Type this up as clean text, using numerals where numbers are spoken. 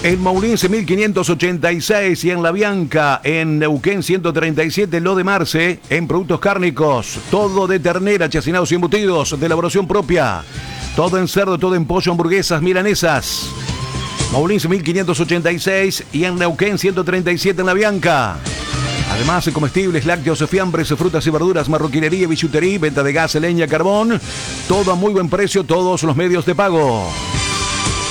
En Moulince 1586 y en La Bianca, en Neuquén 137, Lo de Marce, en productos cárnicos, todo de ternera, chacinados y embutidos de elaboración propia, todo en cerdo, todo en pollo, hamburguesas, milanesas. Moulince 1586 y en Neuquén 137 en La Bianca. Además, comestibles, lácteos, fiambres, frutas y verduras, marroquinería, billutería, venta de gas, leña, carbón, todo a muy buen precio, todos los medios de pago.